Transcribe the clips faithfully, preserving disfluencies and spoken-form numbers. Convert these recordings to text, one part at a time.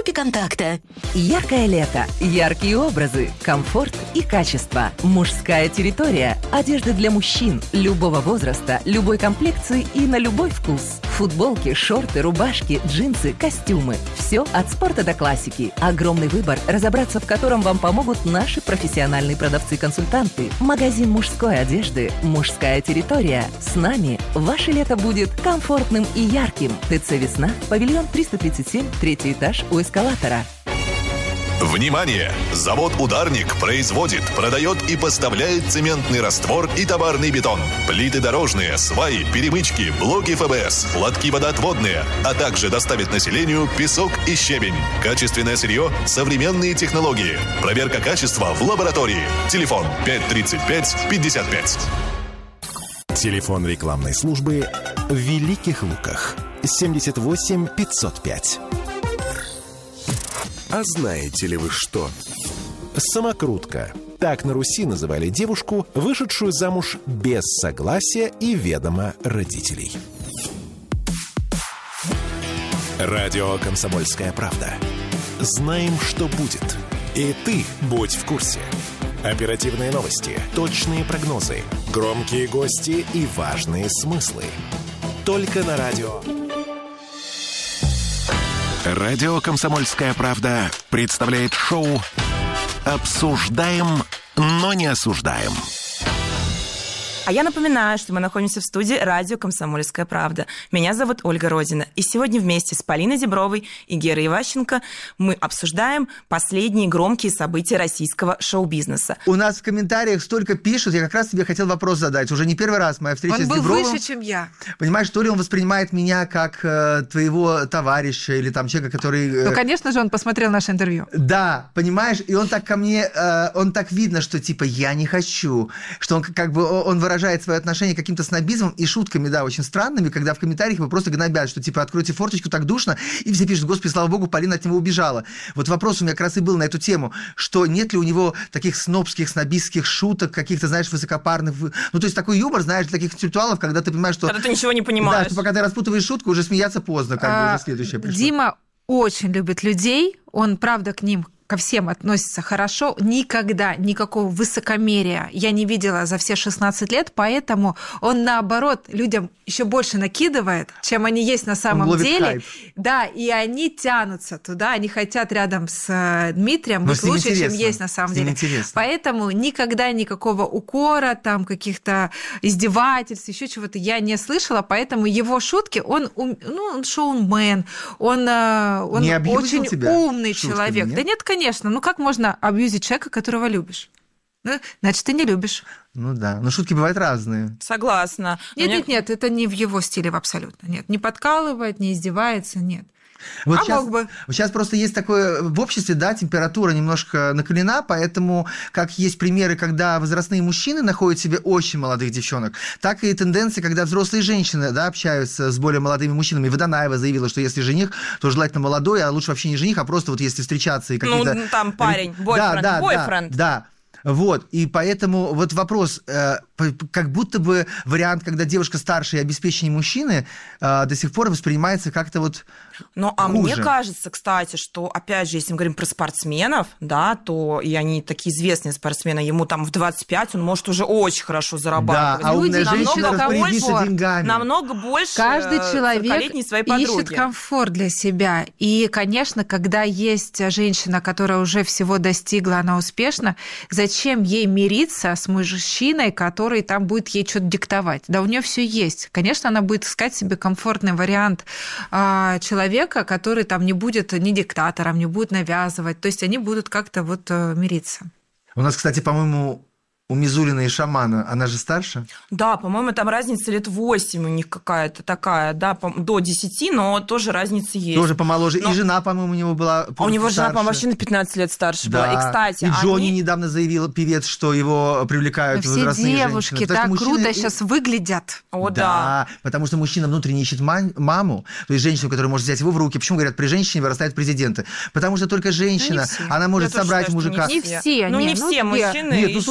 группе контакта. Яркое лето, яркие образы, комфорт и качество. Мужская территория. Одежда для мужчин любого возраста, любой комплекции и на любой вкус. Футболки, шорты, рубашки, джинсы, костюмы. Все от спорта до классики. Огромный выбор, разобраться в котором вам помогут наши профессиональные продавцы-консультанты. Магазин мужской одежды «Мужская территория». С нами ваше лето будет комфортным и ярким. ТЦ «Весна», павильон триста тридцать семь, третий этаж у эскалатора. Внимание! Завод «Ударник» производит, продает и поставляет цементный раствор и товарный бетон, плиты дорожные, сваи, перемычки, блоки эф бэ эс, лотки водоотводные, а также доставит населению песок и щебень. Качественное сырье, современные технологии. Проверка качества в лаборатории. Телефон пять тридцать пять пятьдесят пять. Телефон рекламной службы в Великих Луках. семьдесят восемь пятьсот пять. А знаете ли вы что? Самокрутка. Так на Руси называли девушку, вышедшую замуж без согласия и ведома родителей. Радио «Комсомольская правда». Знаем, что будет. И ты будь в курсе. Оперативные новости, точные прогнозы, громкие гости и важные смыслы. Только на радио. Радио «Комсомольская правда» представляет шоу «Обсуждаем, но не осуждаем». А я напоминаю, что мы находимся в студии радио «Комсомольская правда». Меня зовут Ольга Родина. И сегодня вместе с Полиной Зебровой и Герой Иващенко мы обсуждаем последние громкие события российского шоу-бизнеса. У нас в комментариях столько пишут, я как раз тебе хотел вопрос задать. Уже не первый раз моя встреча он с был Зебровым. выше, чем я. Понимаешь, то ли он воспринимает меня как э, твоего товарища или там человека, который... Э... Ну, конечно же, он посмотрел наше интервью. Да, понимаешь, и он так ко мне, э, он так видно, что типа я не хочу, что он как бы, он выражает свое отношение к каким-то снобизмом и шутками, да, очень странными, когда в комментариях его просто гнобят, что типа откройте форточку, так душно, и все пишут: господи, слава богу, Полина от него убежала. Вот вопрос у меня как раз и был на эту тему, что нет ли у него таких снобских, снобистских шуток, каких-то, знаешь, высокопарных, ну, то есть такой юмор, знаешь, для таких интеллектуалов, когда ты понимаешь, что... Когда ты ничего не понимаешь. Да, что пока ты распутываешь шутку, уже смеяться поздно, как бы уже следующее пришло. Дима очень любит людей, он, правда, к ним ко всем относится хорошо, никогда никакого высокомерия я не видела за все шестнадцать лет, поэтому он, наоборот, людям еще больше накидывает, чем они есть на самом деле. Хайп. Да, и они тянутся туда, они хотят рядом с Дмитрием быть лучше, чем есть на самом деле. Интересно. Поэтому никогда никакого укора, там, каких-то издевательств, еще чего-то я не слышала, поэтому его шутки, он, ну, он шоумен, он, он очень умный человек. Нет? Да нет, конечно. Конечно, ну как можно абьюзить человека, которого любишь? Ну, значит, ты не любишь. Ну да, но шутки бывают разные. Согласна. Нет, меня... нет, нет, это не в его стиле абсолютно. Нет, не подкалывает, не издевается, нет. Вот а сейчас, мог бы. Вот сейчас просто есть такое в обществе, да, температура немножко накалена, поэтому как есть примеры, когда возрастные мужчины находят себе очень молодых девчонок, так и тенденции, когда взрослые женщины, да, общаются с более молодыми мужчинами. Водонаева заявила, что если жених, то желательно молодой, а лучше вообще не жених, а просто вот если встречаться и какие-то... Ну, там парень, бойфренд, да, да, бойфренд. Да, да. Вот, и поэтому вот вопрос, э, как будто бы вариант, когда девушка старше и обеспеченнее мужчины, э, до сих пор воспринимается как-то вот Ну, а хуже. Мне кажется, кстати, что, опять же, если мы говорим про спортсменов, да, то и они такие известные спортсмены, ему там в двадцать пять он может уже очень хорошо зарабатывать. Да, а умная Люди женщина распорядится больше, деньгами. Намного больше Каждый человек своей подруги. ищет комфорт для себя. И, конечно, когда есть женщина, которая уже всего достигла, она успешна, зачем ей мириться с мужчиной, который там будет ей что-то диктовать? Да, у нее все есть. Конечно, она будет искать себе комфортный вариант а, человека, который там не будет ни диктатором, не будет навязывать. То есть они будут как-то вот мириться. У нас, кстати, по-моему, у Мизулина и Шамана, она же старше? Да, по-моему, там разница лет восемь у них какая-то такая, да, до десяти, но тоже разница есть. Тоже помоложе. Но... И жена, по-моему, у него была А у него старше. жена, по-моему, вообще на пятнадцать лет старше да. была. И, кстати, и Джонни они... недавно заявил, певец, что его привлекают Но возрастные все девушки женщины. так мужчины... круто сейчас выглядят. О, да. да. Потому что мужчина внутренне ищет маму, то есть женщину, которая может взять его в руки. Почему говорят, при женщине вырастают президенты? Потому что только женщина, ну, она может я собрать считаю, мужика. Не все. Ну, не нет, все ну, мужчины Нет, ну слушай, я, например,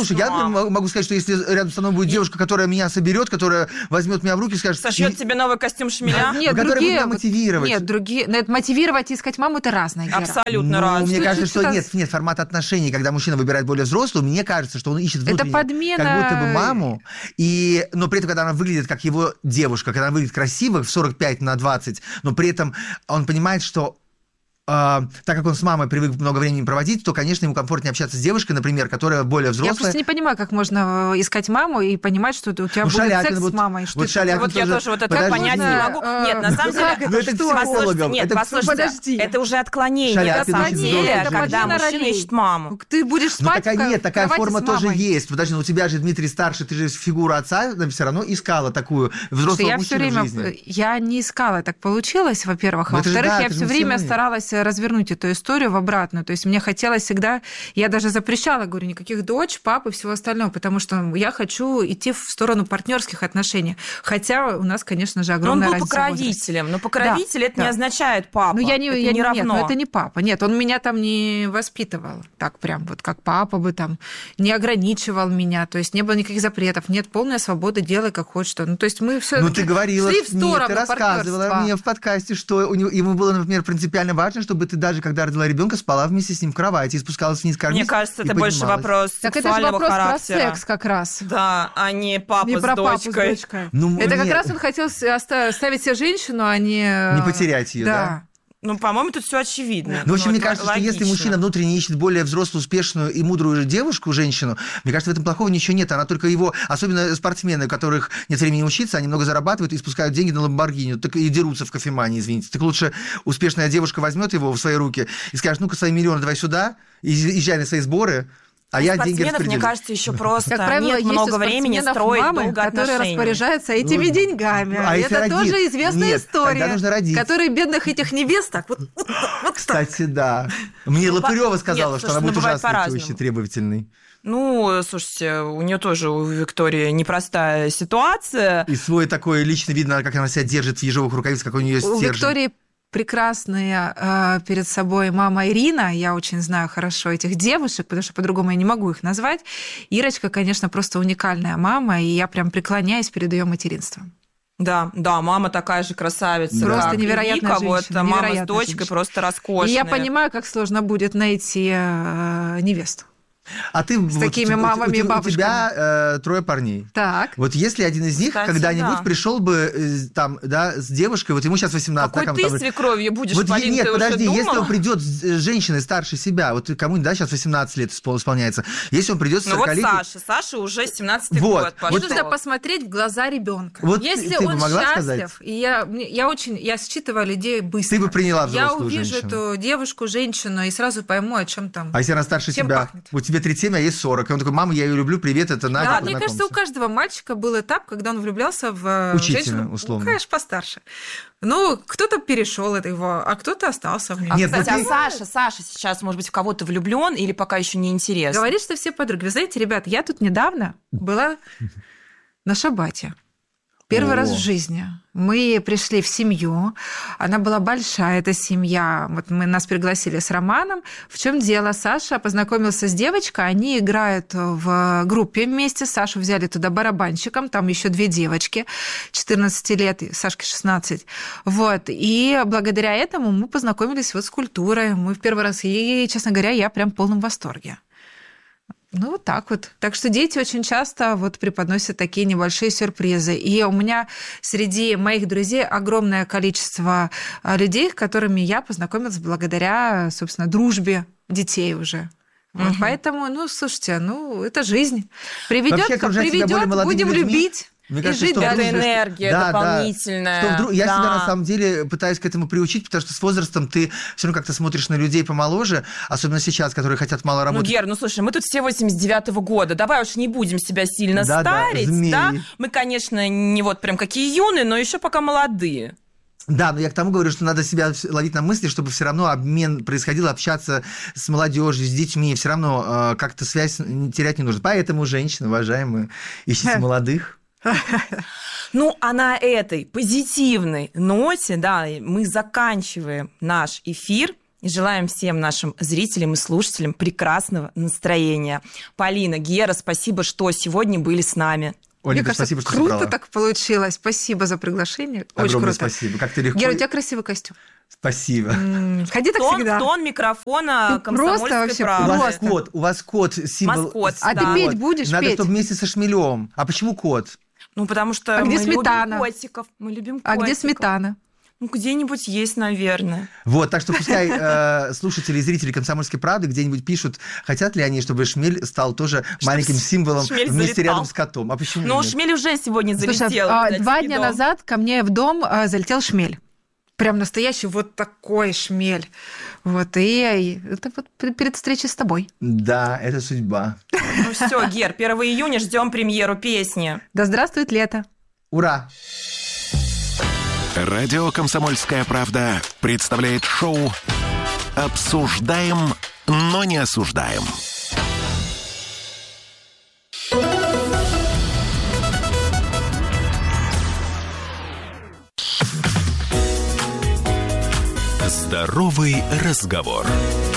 могу сказать, что если рядом со мной будет девушка, которая меня соберет, которая возьмет меня в руки и скажет... Сошьет и... тебе новый костюм шмеля? Нет, которая будет другие... меня мотивировать. Нет, другие... Нет, мотивировать и искать маму – это разное, Гера. Абсолютно Ну, разное. мне кажется, Что-то- что нет, нет, формат отношений, когда мужчина выбирает более взрослую, мне кажется, что он ищет внутренне, подмена. как будто бы маму, и, но при этом, когда она выглядит как его девушка, когда она выглядит красиво в сорок пять на двадцать, но при этом он понимает, что Uh, так как он с мамой привык много времени проводить, то, конечно, ему комфортнее общаться с девушкой, например, которая более взрослая. Я просто не понимаю, как можно искать маму и понимать, что у тебя Ну, будет Шаляпин, секс вот- с мамой. Что вот это? Шаляпин Вот я тоже- тоже вот это Подожди. понять не Можно, могу. э, Нет, на самом ну деле... как это? Ну, это к Что? психологам. Послушайте, нет, Это к- послушайте, Подожди. это уже отклонение. Шаляпин на самом очень деле, здорово. когда подмена мужчина ролей. ищет маму. Ты будешь Ну, спать такая в нет, такая кровати форма с тоже мамой. есть. Подожди, ну у тебя же Дмитрий старший, ты же фигура отца, но все равно искала такую Что взрослого я все мужчину время, в жизни. я не искала, так получилось, во-первых. А Ну, это же во-вторых, да, я это же все не время все мы. старалась развернуть эту историю в обратную. То есть мне хотелось всегда, я даже запрещала, говорю, никаких дочь, пап и всего остального, потому что я хочу идти в сторону партнерских отношений. Хотя у нас, конечно же, Но он огромная был разница в возрасте. покровителем. Но покровитель это да. не означает папа. Ну, я не, это я не не, равно. Нет, ну, это не папа. Нет, он меня там не воспитывал. Так прям, вот как папа бы там не ограничивал меня. То есть не было никаких запретов. Нет, полная свобода, делай как хочешь. Что. Ну, то есть мы все Ну, ты говорила, шли в нет, сторону ты рассказывала партнерства. мне в подкасте, что у него, ему было, например, принципиально важно, чтобы ты даже, когда родила ребенка, спала вместе с ним в кровати и спускалась вниз кормить. Мне кажется, и это больше поднималась. вопрос Так это же сексуального вопрос характера. про секс как раз. Да, а не папа Не с про папу с дочкой. дочкой. Ну, Это как нет. раз он хотел оста- оставить себе женщину, а не... Не потерять ее, да? Ну, по-моему, тут все очевидно. Ну, в общем, мне это кажется, что если логично. мужчина внутренне ищет более взрослую, успешную и мудрую девушку, женщину, мне кажется, в этом плохого ничего нет. Она только его, особенно спортсмены, у которых нет времени учиться, они много зарабатывают и спускают деньги на Ламборгини, так и дерутся в кофемании, извините. Так лучше успешная девушка возьмет его в свои руки и скажет, ну-ка, свои миллионы давай сюда, и езжай на свои сборы, а я деньги Спортсменов, мне распределю. кажется, еще просто Как правило, нет есть много у времени спортсменов строить мамы, долго которые отношения. распоряжаются этими Ну, деньгами. а если Это родит? тоже известная Нет, история. тогда нужно родить. Которые бедных этих невест так вот, вот, вот так. Кстати, да. Мне Лопырева сказала, Нет, что слушай, она будет ну, бывает ужасно по-разному. тещей, требовательной. Ну, слушайте, у нее тоже, у Виктории, непростая ситуация. И свой такой лично видно, как она себя держит в ежовых рукавицах, какой у нее У стержень. Виктории прекрасная э, перед собой мама Ирина. Я очень знаю хорошо этих девушек, потому что по-другому я не могу их назвать. Ирочка, конечно, просто уникальная мама, и я прям преклоняюсь перед ее материнством. Да, да, мама такая же красавица. Просто как невероятная Вика, вот женщина, мама с невероятная дочкой женщина. просто роскошная. И я понимаю, как сложно будет найти э, невесту. А ты С такими у- у- мамами и у, у бабушками. тебя э, трое парней. Так. Вот если один из них Кстати, когда-нибудь да. пришел бы э, там, да, с девушкой, вот ему сейчас восемнадцать, Какой да, ты там, свекровью будешь, вот, Полин, нет, ты подожди, уже если думала? он придет с э, женщиной старше себя, вот кому-нибудь, да, сейчас восемнадцать лет испол- исполняется, если он придет с Ну вот сорокалетней... Саша, Саша уже семнадцатый Вот. год Мне пошел. нужно посмотреть в глаза ребенка. Вот Если ты бы он могла счастлив, сказать? и я, мне- я очень, я считываю людей быстро. Ты бы приняла Я взрослую увижу женщину. эту девушку, женщину, и сразу пойму, о чем там. А если она старше Чем тебя? пахнет? Вот тебе тридцать семь, а ей сорок. И он такой, мама, я ее люблю, привет, это Надя. Да, мне познакомься. кажется, у каждого мальчика был этап, когда он влюблялся в Учителя, женщину, условно. ну, конечно, постарше. Ну, кто-то перешел это его, а кто-то остался в нем. Нет, Кстати, ну а ты- Саша, Саша сейчас, может быть, в кого-то влюблен или пока еще не интересно? Говорит, что все подруги. Вы знаете, ребят, я тут недавно была на шаббате. Первый О. раз в жизни. Мы пришли в семью. Она была большая, эта семья. Вот мы нас пригласили с Романом. В чем дело? Саша познакомился с девочкой. Они играют в группе вместе. Сашу взяли туда барабанщиком. Там еще две девочки, четырнадцать лет, и Сашке шестнадцать. Вот. И благодаря этому мы познакомились вот с культурой. Мы в первый раз. И, честно говоря, я прям в полном восторге. Ну, вот так вот. Так что дети очень часто вот преподносят такие небольшие сюрпризы. И у меня среди моих друзей огромное количество а, людей, с которыми я познакомилась благодаря, собственно, дружбе детей уже. Вот, Мгм. Поэтому, ну, слушайте, ну, это жизнь. Приведет, Вообще, как окружать себя более приведет, молодыми будем людьми. любить. Мне И кажется, жить что дальше. в Это дружбе- энергия Да, да. дополнительная. Что вдруг- Я да. себя на самом деле пытаюсь к этому приучить, потому что с возрастом ты все равно как-то смотришь на людей помоложе, особенно сейчас, которые хотят мало Ну, работать. Гер, ну слушай, мы тут все восемьдесят девятого года. Давай уж не будем себя сильно Да-да, старить, змеи. да? Мы, конечно, не вот прям какие юные, но еще пока молодые. Да, но я к тому говорю, что надо себя вс- ловить на мысли, чтобы все равно обмен происходил, общаться с молодежью, с детьми, все равно э, как-то связь не- терять не нужно. Поэтому, женщины, уважаемые, ищите молодых. Ну, а на этой позитивной ноте, да, мы заканчиваем наш эфир. и желаем всем нашим зрителям и слушателям прекрасного настроения. Полина, Гера, спасибо, что сегодня были с нами. Оля, Мне кажется, спасибо, что круто собрала. так получилось. Спасибо за приглашение. Очень Огромное круто. спасибо. Как ты легко... Гера, у тебя красивый костюм. Спасибо. М, Ходи так Тон, всегда. тон микрофона Ты просто «Комсомольской вообще У правды». вас Просто. кот, у вас кот, символ... Маскот, А да. ты петь Вот. будешь? Надо, петь? чтобы вместе со шмелем. А почему кот? Ну, потому что А где мы сметана? любим котиков. Мы любим А котиков. где сметана? Ну, где-нибудь есть, наверное. Вот, так что пускай э, слушатели и зрители «Комсомольской правды» где-нибудь пишут, хотят ли они, чтобы шмель стал тоже маленьким символом шмель вместе залетал. рядом с котом. А почему Ну, нет? шмель уже сегодня Слушай, залетел. а, кстати, два в дня дом. назад ко мне в дом а, залетел шмель. Прям настоящий вот такой шмель. Вот, и это вот перед встречей с тобой. Да, это судьба. Ну все, Гер, первого июня ждем премьеру песни. Да здравствует лето. Ура! Радио «Комсомольская правда» представляет шоу «Обсуждаем, но не осуждаем». Здоровый разговор.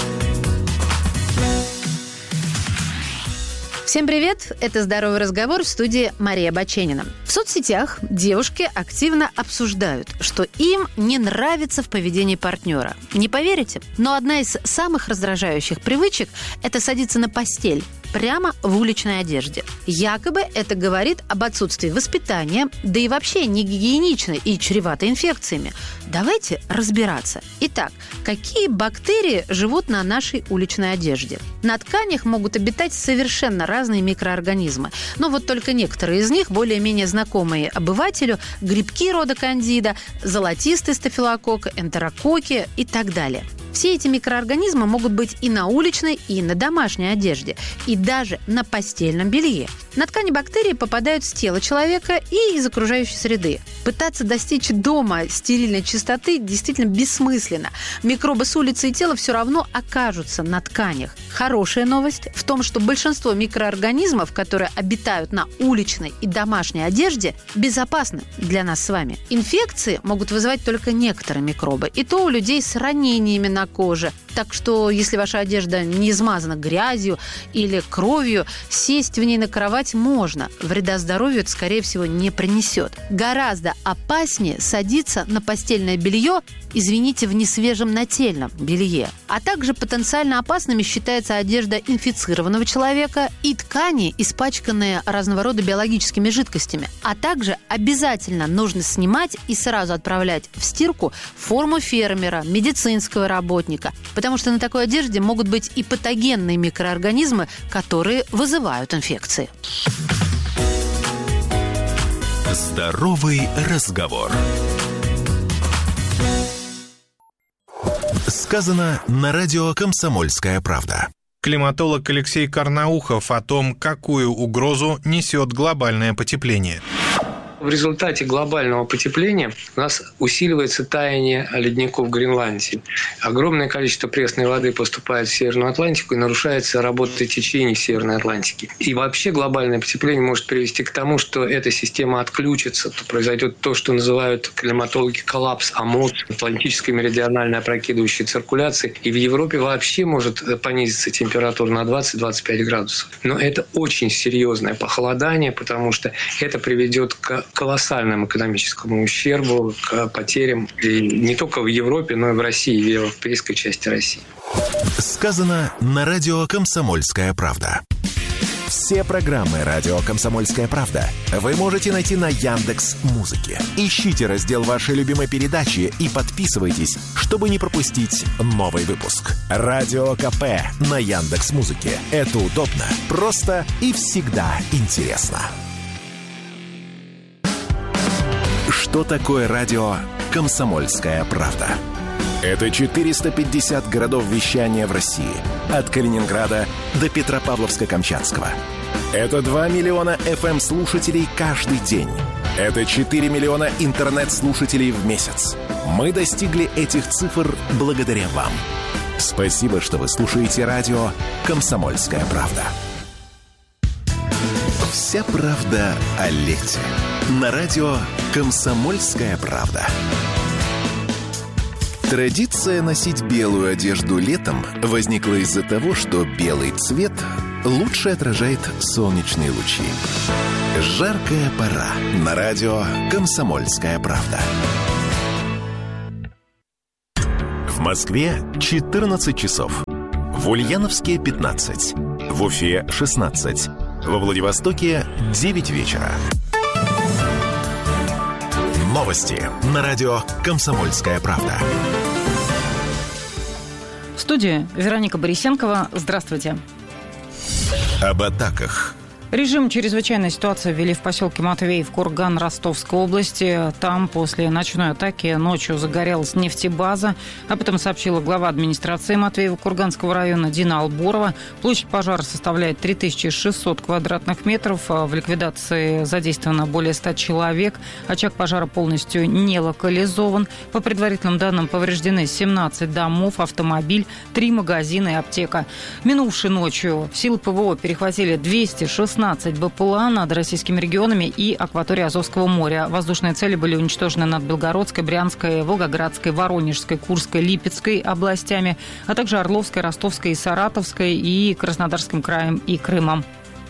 Всем привет! Это «Здоровый разговор», в студии Мария Баченина. В соцсетях девушки активно обсуждают, что им не нравится в поведении партнера. Не поверите, но одна из самых раздражающих привычек – это садиться на постель прямо в уличной одежде. Якобы это говорит об отсутствии воспитания, да и вообще не гигиенично и чревато инфекциями. Давайте разбираться. Итак, какие бактерии живут на нашей уличной одежде? На тканях могут обитать совершенно разные микроорганизмы. Но вот только некоторые из них, более-менее знакомые обывателю, грибки рода кандида, золотистый стафилококк, энтерококки и так далее. Все эти микроорганизмы могут быть и на уличной, и на домашней одежде, и даже на постельном белье. На ткани бактерии попадают с тела человека и из окружающей среды. Пытаться достичь дома стерильной чистоты действительно бессмысленно. Микробы с улицы и тела все равно окажутся на тканях. Хорошая новость в том, что большинство микроорганизмов, которые обитают на уличной и домашней одежде, безопасны для нас с вами. Инфекции могут вызывать только некоторые микробы, и то у людей с ранениями на коже. Так что, если ваша одежда не измазана грязью или кровью, сесть в ней на кровать можно. Вреда здоровью это, скорее всего, не принесет. Гораздо опаснее садиться на постельное белье, извините, в несвежем нательном белье. А также потенциально опасными считается одежда инфицированного человека и ткани, испачканные разного рода биологическими жидкостями. А также обязательно нужно снимать и сразу отправлять в стирку форму фермера, медицинского работника, потому что на такой одежде могут быть и патогенные микроорганизмы, которые вызывают инфекции. Здоровый разговор. Сказано на радио «Комсомольская правда». Климатолог Алексей Карнаухов о том, какую угрозу несет глобальное потепление. В результате глобального потепления у нас усиливается таяние ледников в Гренландии. Огромное количество пресной воды поступает в Северную Атлантику и нарушается работа течений в Северной Атлантике. И вообще глобальное потепление может привести к тому, что эта система отключится, то произойдет то, что называют климатологи коллапс АМОЦ, атлантической меридиональной опрокидывающей циркуляции. И в Европе вообще может понизиться температура на двадцать-двадцать пять градусов. Но это очень серьезное похолодание, потому что это приведет к колоссальному экономическому ущербу, к потерям и не только в Европе, но и в России, и в европейской части России. Сказано на радио «Комсомольская правда». Все программы радио «Комсомольская правда» вы можете найти на Яндекс.Музыке. Ищите раздел вашей любимой передачи и подписывайтесь, чтобы не пропустить новый выпуск. Радио КП на Яндекс.Музыке. Это удобно, просто и всегда интересно. Что такое радио «Комсомольская правда»? Это четыреста пятьдесят городов вещания в России. От Калининграда до Петропавловска-Камчатского. Это два миллиона эф эм-слушателей каждый день. Это четыре миллиона интернет-слушателей в месяц. Мы достигли этих цифр благодаря вам. Спасибо, что вы слушаете радио «Комсомольская правда». Вся правда о лете. На радио «Комсомольская правда». Традиция носить белую одежду летом возникла из-за того, что белый цвет лучше отражает солнечные лучи. Жаркая пора. На радио «Комсомольская правда». В Москве четырнадцать часов. В Ульяновске пятнадцать. В Уфе шестнадцать. Во Владивостоке девять вечера. Новости на радио «Комсомольская правда». В студии Вероника Борисенкова. Здравствуйте. Об атаках. Режим чрезвычайной ситуации ввели в поселке Матвеев, Курган, Ростовской области. Там после ночной атаки ночью загорелась нефтебаза. Об этом сообщила глава администрации Матвеева Курганского района Дина Албурова. Площадь пожара составляет три тысячи шестьсот квадратных метров. В ликвидации задействовано более ста человек. Очаг пожара полностью не локализован. По предварительным данным, повреждены семнадцать домов, автомобиль, три магазина и аптека. Минувшей ночью силы ПВО перехватили двести шестнадцать БПЛА над российскими регионами и акваторией Азовского моря. Воздушные цели были уничтожены над Белгородской, Брянской, Волгоградской, Воронежской, Курской, Липецкой областями, а также Орловской, Ростовской и Саратовской и Краснодарским краем и Крымом.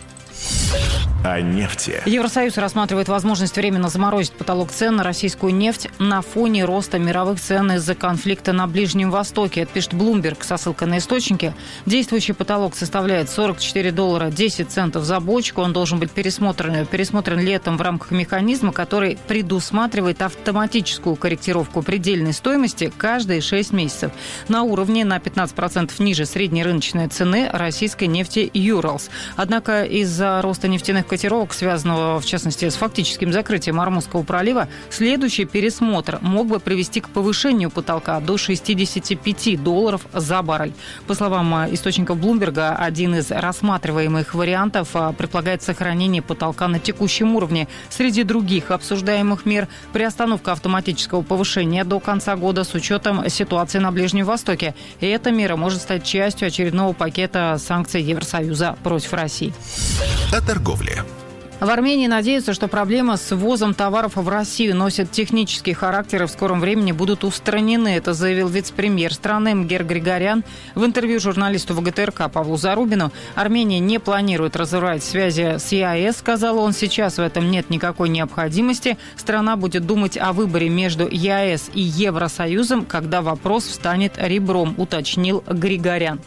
О нефти. Евросоюз рассматривает возможность временно заморозить потолок цен на российскую нефть на фоне роста мировых цен из-за конфликта на Ближнем Востоке. Это пишет Bloomberg со ссылкой на источники. Действующий потолок составляет сорок четыре доллара десять центов за бочку. Он должен быть пересмотрен, пересмотрен летом в рамках механизма, который предусматривает автоматическую корректировку предельной стоимости каждые шесть месяцев на уровне на пятнадцать процентов ниже средней рыночной цены российской нефти Urals. Однако из-за роста нефтяных котировок, связанного, в частности, с фактическим закрытием Ормузского пролива, следующий пересмотр мог бы привести к повышению потолка до шестьдесят пять долларов за баррель. По словам источников Блумберга, один из рассматриваемых вариантов предполагает сохранение потолка на текущем уровне. Среди других обсуждаемых мер – приостановка автоматического повышения до конца года с учетом ситуации на Ближнем Востоке. И эта мера может стать частью очередного пакета санкций Евросоюза против России. О торговле. В Армении надеются, что проблемы с ввозом товаров в Россию носят технический характер и в скором времени будут устранены. Это заявил вице-премьер страны Мгер Григорян в интервью журналисту ВГТРК Павлу Зарубину. Армения не планирует разрывать связи с ЕАЭС, сказал он. Сейчас в этом нет никакой необходимости. Страна будет думать о выборе между ЕАЭС и Евросоюзом, когда вопрос встанет ребром, уточнил Григорян.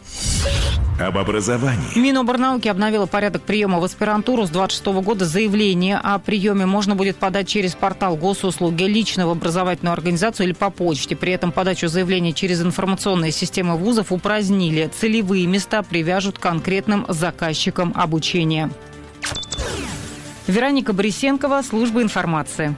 Об образовании. Миноборнауки обновила порядок приема в аспирантуру. С двадцать шестого года заявление о приеме можно будет подать через портал госуслуги, лично в образовательную организацию или по почте. При этом подачу заявления через информационные системы вузов упразднили. Целевые места привяжут к конкретным заказчикам обучения. Вероника Борисенкова, служба информации.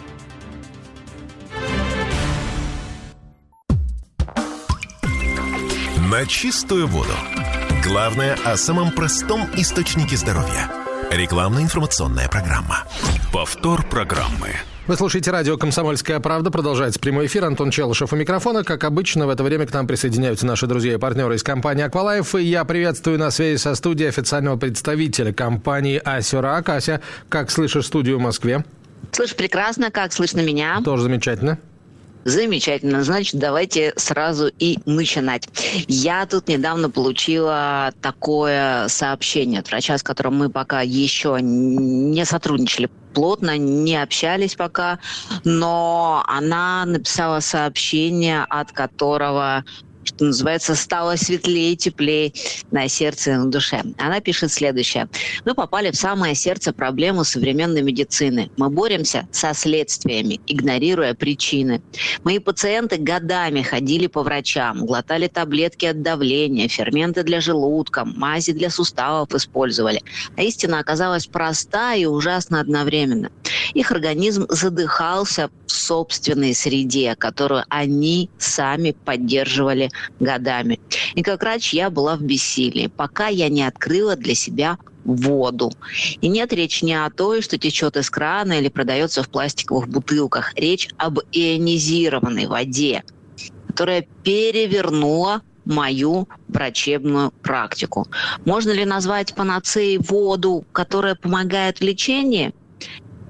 На чистую воду. Главное о самом простом источнике здоровья. Рекламно-информационная программа. Повтор программы. Вы слушаете радио «Комсомольская правда». Продолжается прямой эфир. Антон Челышев у микрофона. Как обычно, в это время к нам присоединяются наши друзья и партнеры из компании «Аквалайф». И я приветствую на связи со студией официального представителя компании Асю Рак. Ася, как слышишь студию в Москве? Слышу прекрасно. Как слышно меня? Тоже замечательно. Замечательно. Значит, давайте сразу и начинать. Я тут недавно получила такое сообщение от врача, с которым мы пока еще не сотрудничали плотно, не общались пока, но она написала сообщение, от которого, что называется, стало светлее, теплее на сердце и на душе. Она пишет следующее. Мы попали в самое сердце проблемы современной медицины. Мы боремся со следствиями, игнорируя причины. Мои пациенты годами ходили по врачам, глотали таблетки от давления, ферменты для желудка, мази для суставов использовали. А истина оказалась проста и ужасна одновременно. Их организм задыхался в собственной среде, которую они сами поддерживали годами. И как врач я была в бессилии, пока я не открыла для себя воду. И нет речи не о той, что течет из крана или продается в пластиковых бутылках. Речь об ионизированной воде, которая перевернула мою врачебную практику. Можно ли назвать панацеей воду, которая помогает в лечении?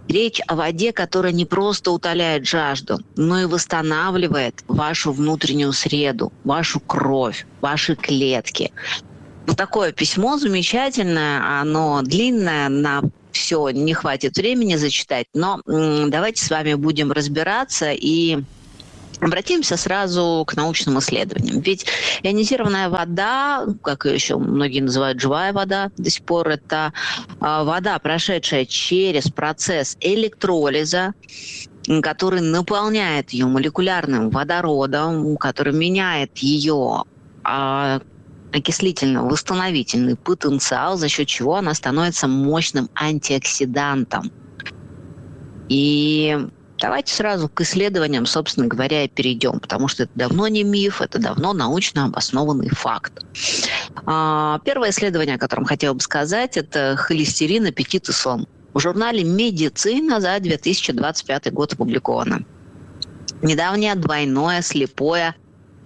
Речь о воде, которая не просто утоляет жажду, но и восстанавливает вашу внутреннюю среду, вашу кровь, ваши клетки. Вот такое письмо замечательное, оно длинное, на все не хватит времени зачитать, но м, давайте с вами будем разбираться и обратимся сразу к научным исследованиям. Ведь ионизированная вода, как ее еще многие называют живая вода до сих пор, это вода, прошедшая через процесс электролиза, который наполняет ее молекулярным водородом, который меняет ее окислительно-восстановительный потенциал, за счет чего она становится мощным антиоксидантом. И давайте сразу к исследованиям, собственно говоря, и перейдем, потому что это давно не миф, это давно научно обоснованный факт. Первое исследование, о котором хотела бы сказать, это холестерин, аппетит и сон. В журнале «Медицина» за две тысячи двадцать пятый год опубликовано. Недавнее двойное слепое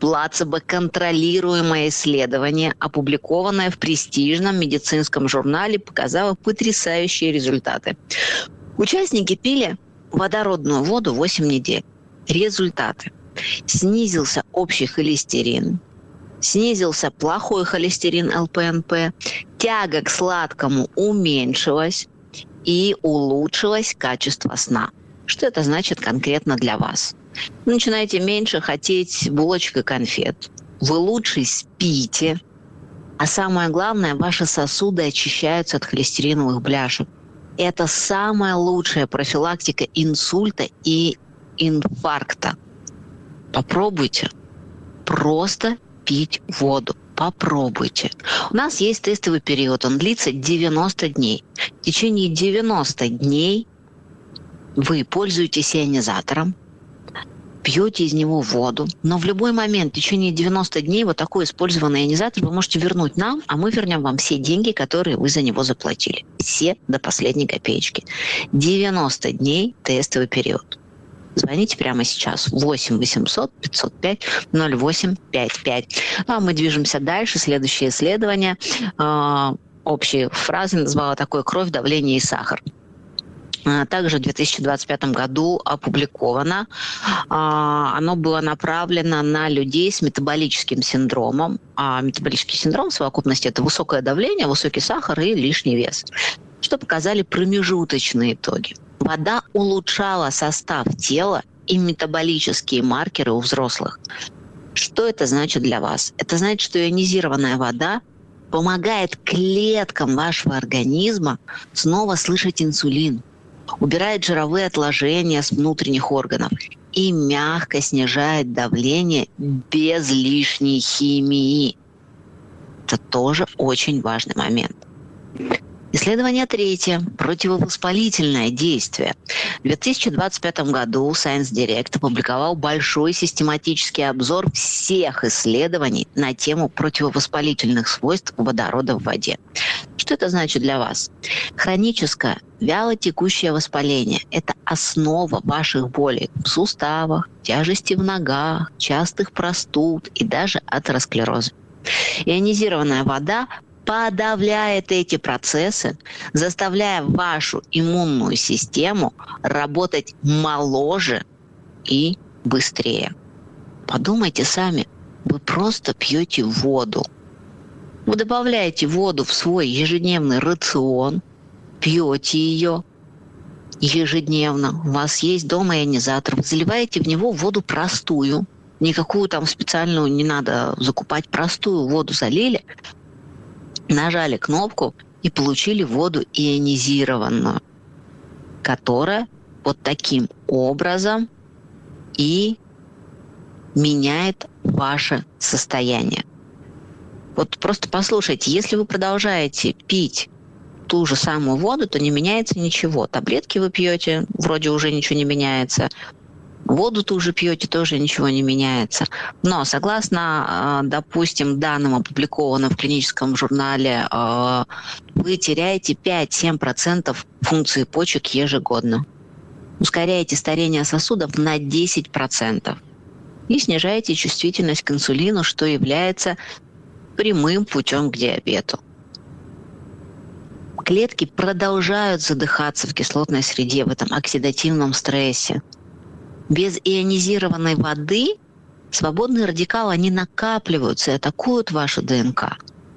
плацебо-контролируемое исследование, опубликованное в престижном медицинском журнале, показало потрясающие результаты. Участники пили водородную воду восемь недель. Результаты. Снизился общий холестерин, снизился плохой холестерин эл пэ эн пэ, тяга к сладкому уменьшилась и улучшилось качество сна. Что это значит конкретно для вас? Вы начинаете меньше хотеть булочек и конфет. Вы лучше спите. А самое главное, ваши сосуды очищаются от холестериновых бляшек. Это самая лучшая профилактика инсульта и инфаркта. Попробуйте просто пить воду. Попробуйте. У нас есть тестовый период, он длится девяносто дней. В течение девяноста дней вы пользуетесь ионизатором, пьете из него воду, но в любой момент в течение девяноста дней вот такой использованный ионизатор вы можете вернуть нам, а мы вернем вам все деньги, которые вы за него заплатили. Все до последней копеечки. девяносто дней тестовый период. Звоните прямо сейчас. восемь восемьсот пятьсот пять ноль восемь пять пять. А мы движемся дальше. Следующее исследование. Э, общие фразы назвала такой: кровь, давление и сахар. Также в две тысячи двадцать пятом году опубликовано. Оно было направлено на людей с метаболическим синдромом. А метаболический синдром в совокупности – это высокое давление, высокий сахар и лишний вес. Что показали промежуточные итоги? Вода улучшала состав тела и метаболические маркеры у взрослых. Что это значит для вас? Это значит, что ионизированная вода помогает клеткам вашего организма снова слышать инсулин, убирает жировые отложения с внутренних органов и мягко снижает давление без лишней химии. Это тоже очень важный момент. Исследование третье. Противовоспалительное действие. В две тысячи двадцать пятом году Science Direct опубликовал большой систематический обзор всех исследований на тему противовоспалительных свойств водорода в воде. Что это значит для вас? Хроническое вялотекущее воспаление – это основа ваших болей в суставах, тяжести в ногах, частых простуд и даже атеросклероза. Ионизированная вода подавляет эти процессы, заставляя вашу иммунную систему работать моложе и быстрее. Подумайте сами, вы просто пьете воду. Вы добавляете воду в свой ежедневный рацион, пьете ее ежедневно. У вас есть дома ионизатор, вы заливаете в него воду простую. Никакую там специальную не надо закупать, простую воду залили, нажали кнопку и получили воду ионизированную, которая вот таким образом и меняет ваше состояние. Вот просто послушайте, если вы продолжаете пить ту же самую воду, то не меняется ничего. Таблетки вы пьете, вроде уже ничего не меняется. Воду ту же пьете, тоже ничего не меняется. Но согласно, допустим, данным, опубликованным в клиническом журнале, вы теряете пять-семь процентов функции почек ежегодно. Ускоряете старение сосудов на десять процентов. И снижаете чувствительность к инсулину, что является прямым путем к диабету. клетки продолжают задыхаться в кислотной среде, в этом оксидативном стрессе. Без ионизированной воды свободные радикалы, они накапливаются и атакуют вашу ДНК.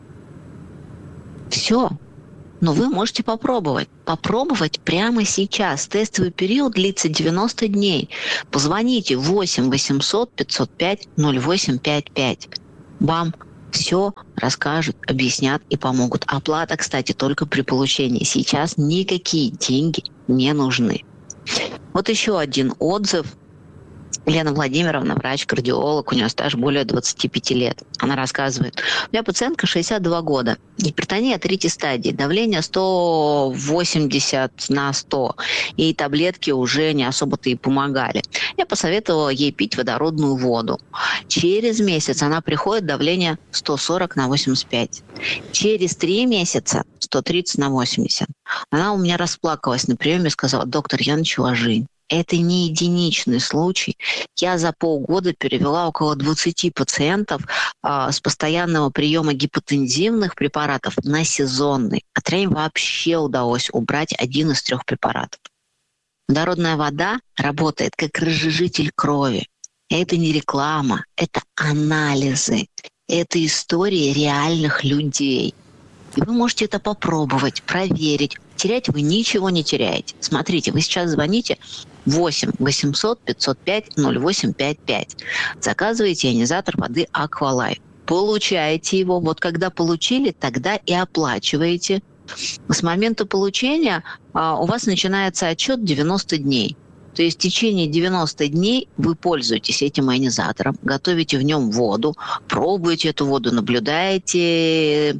Все. Но вы можете попробовать. Попробовать прямо сейчас. Тестовый период длится девяносто дней. Позвоните восемь восемьсот пятьсот пять ноль восемь пять пять. Вам все расскажут, объяснят и помогут. Оплата, кстати, только при получении. Сейчас никакие деньги не нужны. Вот еще один отзыв. Лена Владимировна, врач-кардиолог, у нее стаж более двадцати пяти лет. Она рассказывает: у меня пациентка шестьдесят два года, гипертония третьей стадии, давление сто восемьдесят на сто, и таблетки уже не особо-то и помогали. Я посоветовала ей пить водородную воду. Через месяц она приходит, давление сто сорок на восемьдесят пять. Через три месяца сто тридцать на восемьдесят. Она у меня расплакалась на приеме и сказала: доктор, я начала жизнь. Это не единичный случай. Я за полгода перевела около двадцати пациентов а, с постоянного приема гипотензивных препаратов на сезонный. А трем вообще удалось убрать один из трех препаратов. Водородная вода работает как разжижитель крови. Это не реклама, это анализы. Это истории реальных людей. И вы можете это попробовать, проверить. Терять вы ничего не теряете. Смотрите, вы сейчас звоните восемь восемьсот пятьсот пять ноль восемь пять пять. Заказываете ионизатор воды Aqualife. Получаете его. Вот когда получили, тогда и оплачиваете. С момента получения а, у вас начинается отчет девяносто дней. То есть в течение девяноста дней вы пользуетесь этим ионизатором, готовите в нем воду, пробуете эту воду, наблюдаете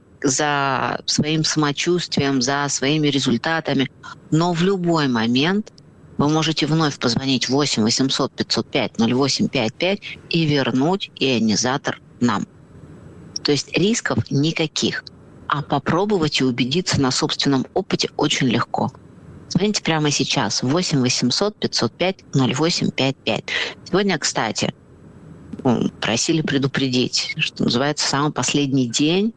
за своим самочувствием, за своими результатами. Но в любой момент вы можете вновь позвонить восемь восемьсот пятьсот пять ноль восемь пять пять и вернуть ионизатор нам. То есть рисков никаких. А попробовать и убедиться на собственном опыте очень легко. Звоните прямо сейчас восемь восемьсот пятьсот пять ноль восемь пять пять. Сегодня, кстати, просили предупредить, что называется, самый последний день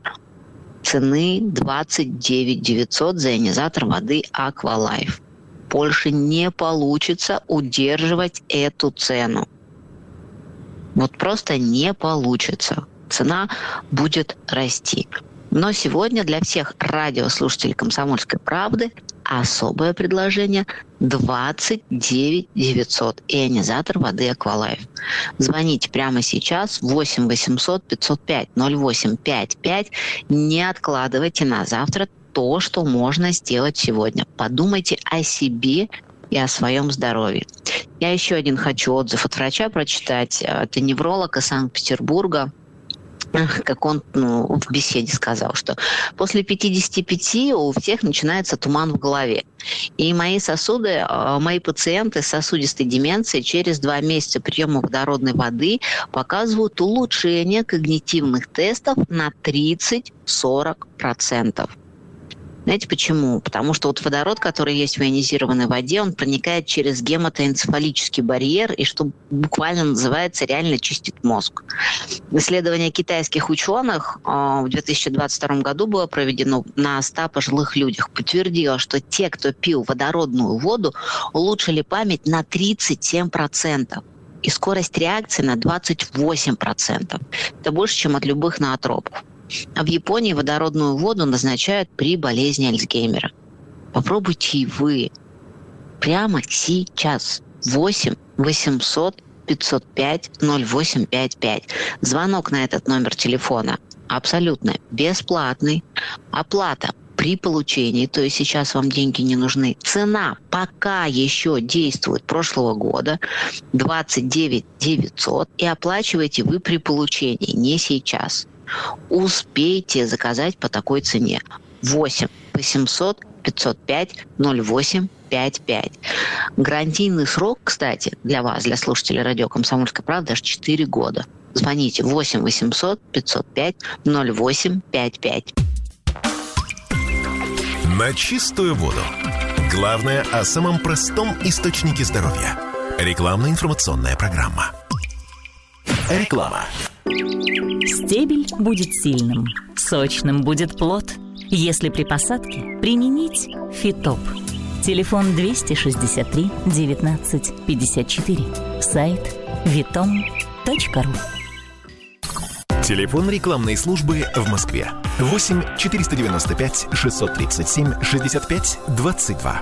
цены двадцать девять девятьсот за ионизатор воды Aqualife. Больше не получится удерживать эту цену. Вот просто не получится. Цена будет расти. Но сегодня для всех радиослушателей «Комсомольской правды» особое предложение двадцать девять девятьсот. Ионизатор воды Aqualife. Звоните прямо сейчас восемь восемьсот пятьсот пять ноль восемь пять пять. Не откладывайте на завтра то, что можно сделать сегодня. Подумайте о себе и о своем здоровье. Я еще один хочу отзыв от врача прочитать. Это невролог из Санкт-Петербурга. Как он ну, в беседе сказал, что после пятидесяти пяти у всех начинается туман в голове. И мои сосуды, мои пациенты с сосудистой деменцией через два месяца приема водородной воды показывают улучшение когнитивных тестов на тридцать-сорок процентов. Знаете почему? Потому что вот водород, который есть в ионизированной воде, он проникает через гематоэнцефалический барьер и, что буквально называется, реально чистит мозг. Исследование китайских ученых в две тысячи двадцать втором году было проведено на ста пожилых людях. Подтвердило, что те, кто пил водородную воду, улучшили память на тридцать семь процентов. И скорость реакции на двадцать восемь процентов. Это больше, чем от любых ноотропов. А в Японии водородную воду назначают при болезни Альцгеймера. Попробуйте и вы. Прямо сейчас. восемь восемьсот пятьсот пять ноль восемь пять пять. Звонок на этот номер телефона абсолютно бесплатный. Оплата при получении, то есть сейчас вам деньги не нужны. Цена пока еще действует прошлого года двадцать девять девятьсот. И оплачиваете вы при получении, не сейчас. Успейте заказать по такой цене. восемь восемьсот пятьсот пять ноль восемь пять пять. Гарантийный срок, кстати, для вас, для слушателей радио «Комсомольская правда», аж четыре года. Звоните восемь восемьсот пятьсот пять ноль восемь пять пять. На чистую воду. Главное о самом простом источнике здоровья. Рекламно-информационная программа. Реклама. Стебель будет сильным, сочным будет плод, Если при посадке, применить Фитоп. Телефон двести шестьдесят три девятнадцать пятьдесят четыре. Сайт витом точка ру. Телефон рекламной службы в Москве. восемь четыреста девяносто пять шестьсот тридцать семь шестьдесят пять двадцать два.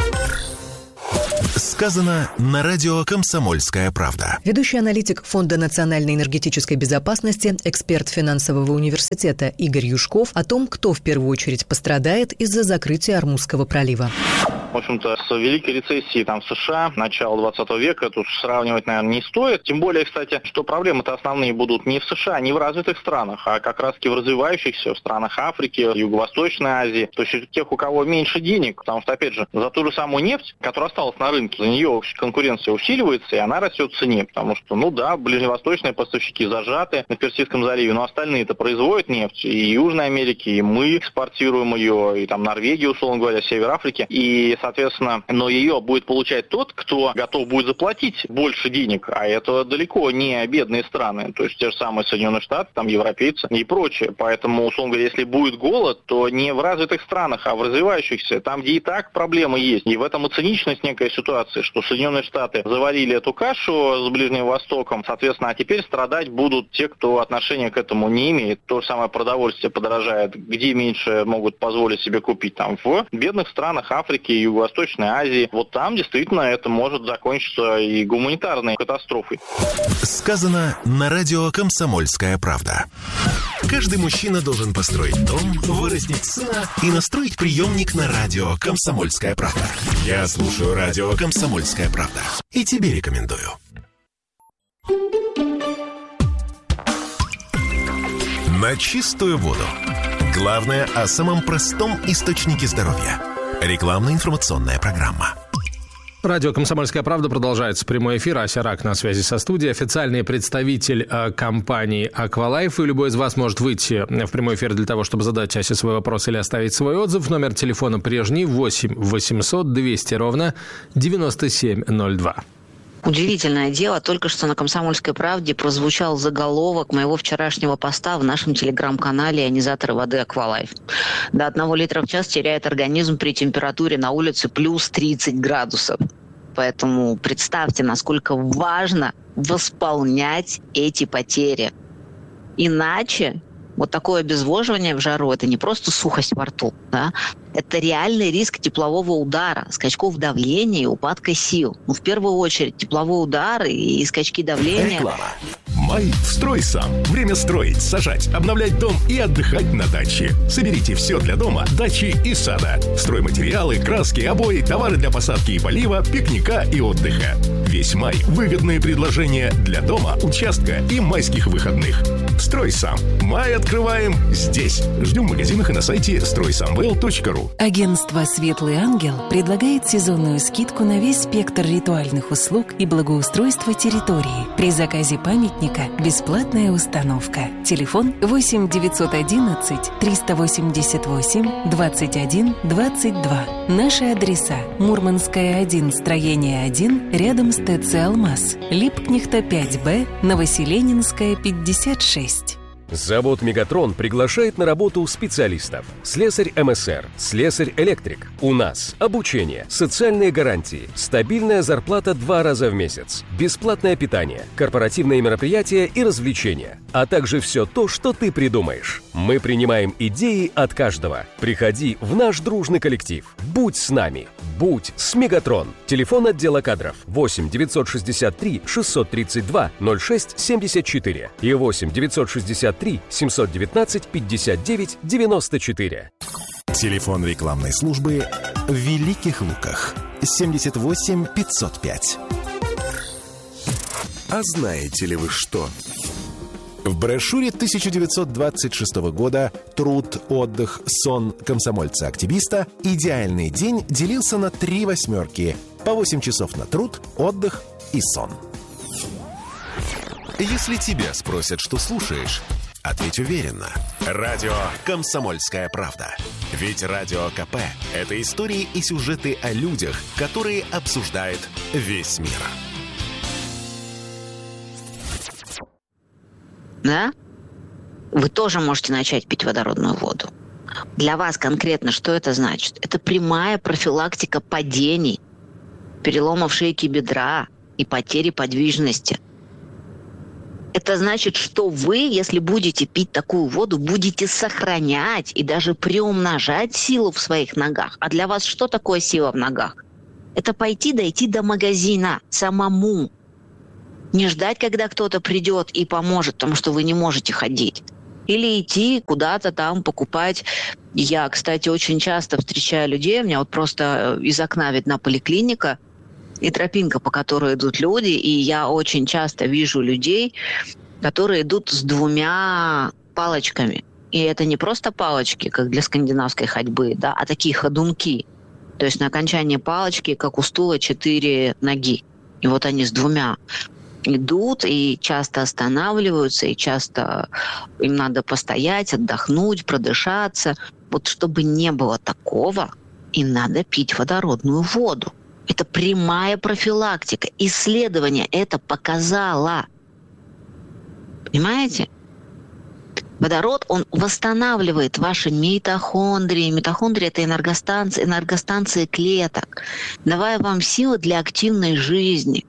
Сказано на радио «Комсомольская правда». Ведущий аналитик Фонда национальной энергетической безопасности, эксперт финансового университета Игорь Юшков о том, кто в первую очередь пострадает из-за закрытия Ормузского пролива. В общем-то, с великой рецессией там, в США начала двадцатого века тут сравнивать, наверное, не стоит. Тем более, кстати, что проблемы-то основные будут не в США, не в развитых странах, а как раз-таки в развивающихся, в странах Африки, Юго-Восточной Азии. То есть тех, у кого меньше денег, потому что, опять же, за ту же самую нефть, которая осталась на рынке, за нее конкуренция усиливается, и она растет в цене. Потому что, ну да, ближневосточные поставщики зажаты на Персидском заливе, но остальные-то производят нефть. И Южной Америки, и мы экспортируем ее, и там Норвегия, условно говоря, Север Африки. И соответственно, но ее будет получать тот, кто готов будет заплатить больше денег, а это далеко не бедные страны, то есть те же самые Соединенные Штаты, там европейцы и прочее. Поэтому, условно говоря, если будет голод, то не в развитых странах, а в развивающихся, там, где и так проблемы есть. И в этом и циничность некой ситуации, что Соединенные Штаты заварили эту кашу с Ближним Востоком, соответственно, а теперь страдать будут те, кто отношения к этому не имеет. То же самое продовольствие подорожает, где меньше могут позволить себе купить, там, в бедных странах Африки и Юго-Восточной Азии. Вот там действительно это может закончиться и гуманитарной катастрофой. Сказано на радио «Комсомольская правда». Каждый мужчина должен построить дом, вырастить сына и настроить приемник на радио «Комсомольская правда». Я слушаю радио «Комсомольская правда» и тебе рекомендую. На чистую воду. Главное о самом простом источнике здоровья. Рекламно-информационная программа. Радио «Комсомольская правда» продолжается прямой эфир. Ася Рак на связи со студией, официальный представитель э, компании «Аквалайф». И любой из вас может выйти в прямой эфир для того, чтобы задать Асе свой вопрос или оставить свой отзыв. Номер телефона прежний восемь восемьсот двести ровно девяносто семь ноль два. Удивительное дело, только что на «Комсомольской правде» прозвучал заголовок моего вчерашнего поста в нашем телеграм-канале «Ионизаторы воды Аквалайф». До одного литра в час теряет организм при температуре на улице плюс тридцать градусов. Поэтому представьте, насколько важно восполнять эти потери. Иначе вот такое обезвоживание в жару – это не просто сухость во рту, да? Это реальный риск теплового удара, скачков давления и упадка сил. Ну, в первую очередь, тепловой удар и скачки давления. Реклама. Май «Строй сам». Время строить, сажать, обновлять дом и отдыхать на даче. Соберите все для дома, дачи и сада. Стройматериалы, краски, обои, товары для посадки и полива, пикника и отдыха. Весь май – выгодные предложения для дома, участка и майских выходных. «Строй сам». Май открываем здесь. Ждем в магазинах и на сайте строй самвел точка ру. Агентство «Светлый ангел» предлагает сезонную скидку на весь спектр ритуальных услуг и благоустройства территории. При заказе памятника бесплатная установка. Телефон восемь девятьсот одиннадцать триста восемьдесят восемь двадцать один двадцать два. Наши адреса: Мурманская, один, строение один, рядом с ТЦ «Алмаз», Липкнехта, пять Б, Новоселенинская, пятьдесят шесть. Завод «Мегатрон» приглашает на работу специалистов. Слесарь эм эс эр, слесарь-электрик. У нас обучение, социальные гарантии, стабильная зарплата два раза в месяц, бесплатное питание, корпоративные мероприятия и развлечения, а также все то, что ты придумаешь. Мы принимаем идеи от каждого. Приходи в наш дружный коллектив. Будь с нами. Будь с «Мегатрон». Телефон отдела кадров восемь девятьсот шестьдесят три шестьсот тридцать два ноль шесть семьдесят четыре и восемь девятьсот шестьдесят три семьсот девятнадцать пятьдесят девять девяносто четыре. Телефон рекламной службы в Великих Луках семьдесят восемь пятьсот пять. А знаете ли вы что? В брошюре тысяча девятьсот двадцать шестого года «Труд, отдых, сон комсомольца-активиста» идеальный день делился на три восьмерки. По восемь часов на труд, отдых и сон. Если тебя спросят, что слушаешь, ответь уверенно. Радио «Комсомольская правда». Ведь Радио КП – это истории и сюжеты о людях, которые обсуждает весь мир. Да? Вы тоже можете начать пить водородную воду. Для вас конкретно что это значит? Это прямая профилактика падений, переломов шейки бедра и потери подвижности. Это значит, что вы, если будете пить такую воду, будете сохранять и даже приумножать силу в своих ногах. А для вас что такое сила в ногах? Это пойти, дойти до магазина самому. Не ждать, когда кто-то придет и поможет, потому что вы не можете ходить. Или идти куда-то там покупать. Я, кстати, очень часто встречаю людей, у меня вот просто из окна видна поликлиника и тропинка, по которой идут люди, и я очень часто вижу людей, которые идут с двумя палочками. И это не просто палочки, как для скандинавской ходьбы, да, а такие ходунки. То есть на окончании палочки, как у стула, четыре ноги. И вот они с двумя идут и часто останавливаются, и часто им надо постоять, отдохнуть, продышаться. Вот чтобы не было такого, им надо пить водородную воду. Это прямая профилактика. Исследование это показало. Понимаете? Водород, он восстанавливает ваши митохондрии. Митохондрии – это энергостанции, энергостанции клеток, давая вам силы для активной жизни.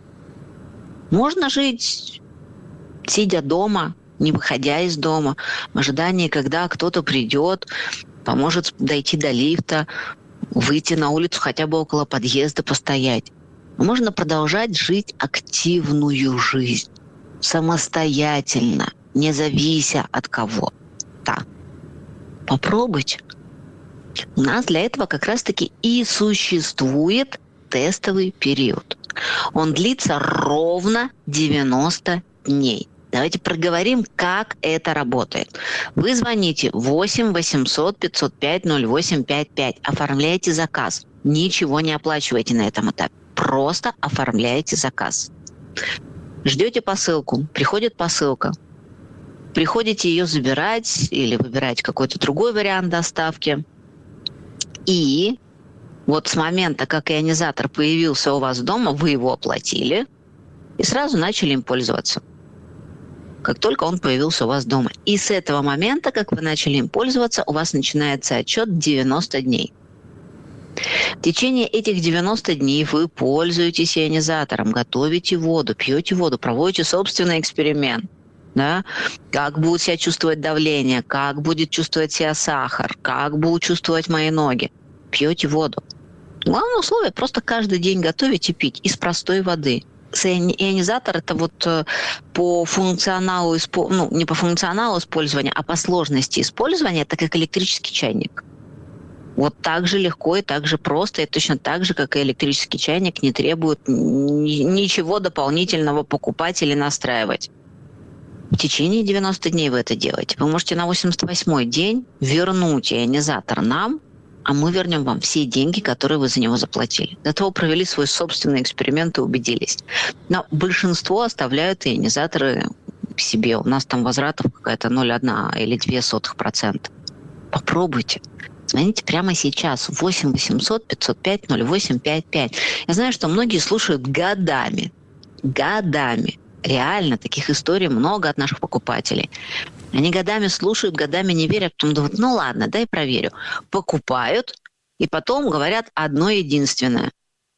Можно жить, сидя дома, не выходя из дома, в ожидании, когда кто-то придет, поможет дойти до лифта, выйти на улицу, хотя бы около подъезда постоять. Можно продолжать жить активную жизнь, самостоятельно, не завися от кого-то. Попробуйте. У нас для этого как раз-таки и существует тестовый период. Он длится ровно девяносто дней. Давайте проговорим, как это работает. Вы звоните восемь восемьсот пятьсот пять ноль восемь пять пять, оформляете заказ. Ничего не оплачиваете на этом этапе. Просто оформляете заказ. Ждете посылку. Приходит посылка. Приходите ее забирать или выбирать какой-то другой вариант доставки. И вот с момента, как ионизатор появился у вас дома, вы его оплатили и сразу начали им пользоваться. Как только он появился у вас дома. И с этого момента, как вы начали им пользоваться, у вас начинается отчет девяносто дней. В течение этих девяноста дней вы пользуетесь ионизатором, готовите воду, пьете воду, проводите собственный эксперимент. Да? Как будет себя чувствовать давление, как будет чувствовать себя сахар, как будут чувствовать мои ноги. Пьете воду. Главное условие – просто каждый день готовить и пить из простой воды. Ионизатор – это вот по функционалу, ну, не по функционалу использования, а по сложности использования, это как электрический чайник. Вот так же легко и так же просто, и точно так же, как и электрический чайник, не требует ничего дополнительного покупать или настраивать. В течение девяноста дней вы это делаете. Вы можете на восемьдесят восьмой день вернуть ионизатор нам, а мы вернем вам все деньги, которые вы за него заплатили. До того провели свой собственный эксперимент и убедились. Но большинство оставляют ионизаторы себе. У нас там возвратов какая-то ноль целых одна десятая или две сотых процента. Попробуйте. Звоните прямо сейчас. восемь восемьсот пятьсот пять ноль восемь пять пять. Я знаю, что многие слушают годами. Годами. Реально, таких историй много от наших покупателей. Они годами слушают, годами не верят, потом думают, ну ладно, дай проверю. Покупают, и потом говорят одно единственное.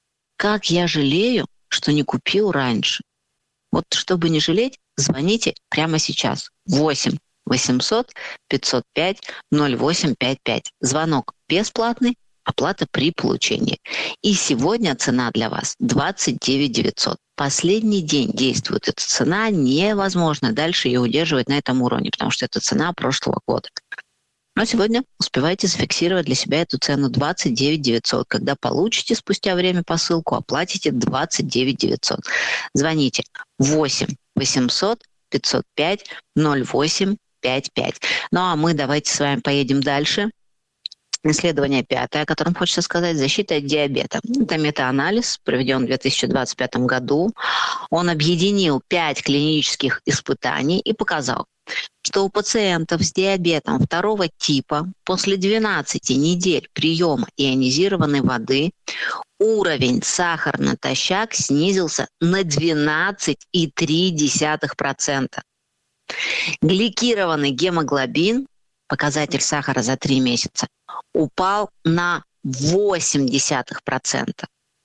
Как я жалею, что не купил раньше. Вот чтобы не жалеть, звоните прямо сейчас. восемь восемьсот пятьсот пять ноль восемь пять пять. Звонок бесплатный, оплата при получении. И сегодня цена для вас двадцать девять девятьсот. Последний день действует эта цена, невозможно дальше ее удерживать на этом уровне, потому что это цена прошлого года. Но сегодня успевайте зафиксировать для себя эту цену двадцать девять девятьсот. Когда получите спустя время посылку, оплатите двадцать девять девятьсот. Звоните восемь восемьсот пятьсот пять ноль восемь пять пять. Ну а мы давайте с вами поедем дальше. Исследование пятое, о котором хочется сказать, защита от диабета. Это метаанализ, проведен в две тысячи двадцать пятом году. Он объединил пять клинических испытаний и показал, что у пациентов с диабетом второго типа после двенадцати недель приема ионизированной воды уровень сахара натощак снизился на двенадцать целых три десятых процента. Гликированный гемоглобин показатель сахара за три месяца, упал на восемь десятых процента.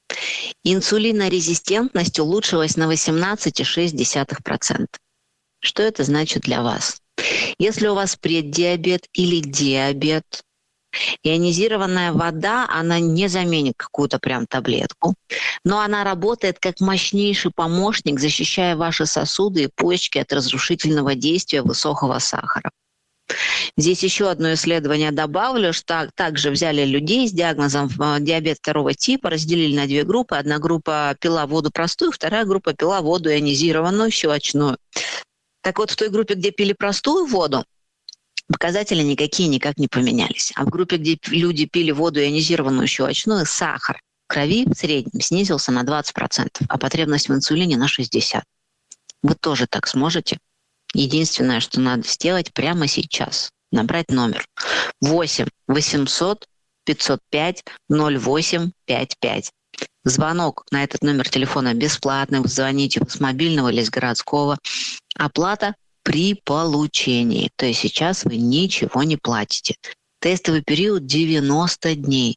Инсулинорезистентность улучшилась на восемнадцать целых шесть десятых процента. Что это значит для вас? Если у вас преддиабет или диабет, ионизированная вода, она не заменит какую-то прям таблетку, но она работает как мощнейший помощник, защищая ваши сосуды и почки от разрушительного действия высокого сахара. Здесь еще одно исследование добавлю, что также взяли людей с диагнозом диабет второго типа, разделили на две группы. Одна группа пила воду простую, вторая группа пила воду ионизированную, щелочную. Так вот, в той группе, где пили простую воду, показатели никакие никак не поменялись. А в группе, где люди пили воду ионизированную, щелочную, сахар в крови в среднем снизился на двадцать процентов, а потребность в инсулине на шестьдесят процентов. Вы тоже так сможете? Единственное, что надо сделать прямо сейчас, набрать номер восемь восемьсот пятьсот пять ноль восемь пять пять. Звонок на этот номер телефона бесплатный. Вы звоните с мобильного или с городского. Оплата при получении. То есть сейчас вы ничего не платите. Тестовый период девяносто дней.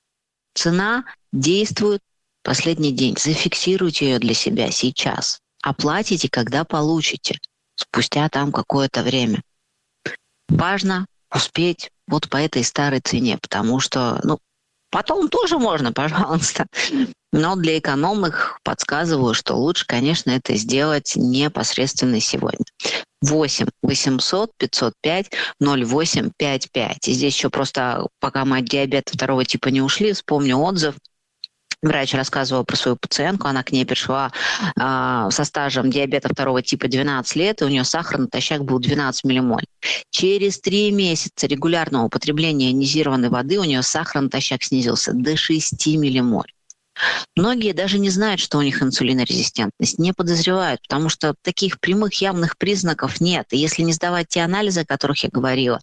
Цена действует последний день. Зафиксируйте ее для себя сейчас. Оплатите, когда получите. Спустя там какое-то время. Важно успеть вот по этой старой цене, потому что, ну, потом тоже можно, пожалуйста. Но для экономных подсказываю, что лучше, конечно, это сделать непосредственно сегодня. восемь восемьсот пятьсот пять ноль восемь пять пять. И здесь еще просто, пока мы от диабета второго типа не ушли, вспомню отзыв. Врач рассказывал про свою пациентку, она к ней пришла э, со стажем диабета второго типа двенадцать лет, и у нее сахар натощак был двенадцать миллимоль. Через три месяца регулярного употребления ионизированной воды у нее сахар натощак снизился до шесть миллимоль. Многие даже не знают, что у них инсулинорезистентность, не подозревают, потому что таких прямых явных признаков нет. И если не сдавать те анализы, о которых я говорила,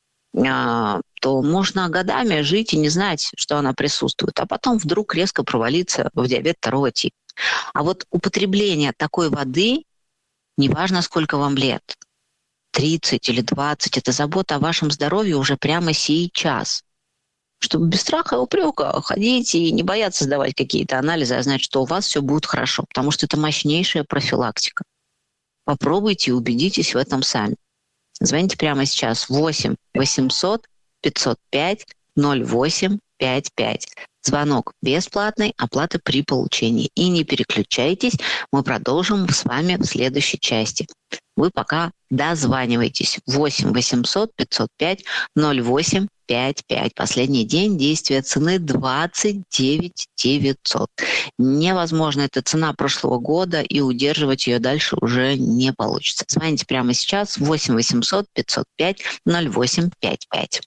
то можно годами жить и не знать, что она присутствует, а потом вдруг резко провалиться в диабет второго типа. А вот употребление такой воды, неважно, сколько вам лет, тридцать или двадцать, это забота о вашем здоровье уже прямо сейчас. Чтобы без страха и упрека ходить и не бояться сдавать какие-то анализы, а знать, что у вас все будет хорошо, потому что это мощнейшая профилактика. Попробуйте и убедитесь в этом сами. Звоните прямо сейчас восемь восемьсот пятьсот пять ноль восемь пять пять. Звонок бесплатный, оплата при получении. И не переключайтесь, мы продолжим с вами в следующей части. Вы пока дозванивайтесь. восемь восемьсот пятьсот пять ноль восемь пять пять. Последний день действия цены двадцать девять девятьсот. Невозможно, это цена прошлого года, и удерживать ее дальше уже не получится. Звоните прямо сейчас восемь восемьсот пятьсот пять ноль восемь пять пять.